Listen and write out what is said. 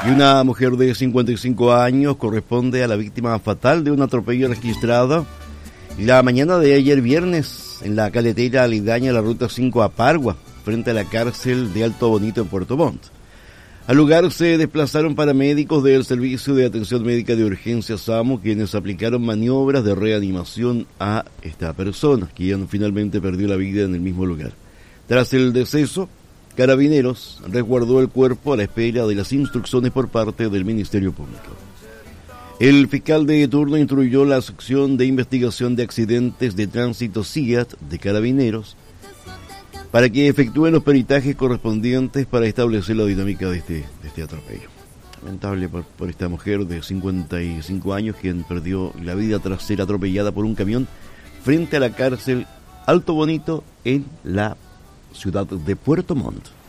Y una mujer de 55 años corresponde a la víctima fatal de un atropello registrado la mañana de ayer viernes en la carretera aledaña a la ruta 5 a Pargua, frente a la cárcel de Alto Bonito en Puerto Montt. Al lugar se desplazaron paramédicos del Servicio de Atención Médica de Urgencia SAMU, quienes aplicaron maniobras de reanimación a esta persona, quien finalmente perdió la vida en el mismo lugar. Tras el deceso, Carabineros resguardó el cuerpo a la espera de las instrucciones por parte del Ministerio Público. El fiscal de turno instruyó la sección de investigación de accidentes de tránsito SIAT de Carabineros para que efectúen los peritajes correspondientes para establecer la dinámica de este atropello. Lamentable por esta mujer de 55 años, quien perdió la vida tras ser atropellada por un camión frente a la cárcel Alto Bonito en la ciudad de Puerto Montt.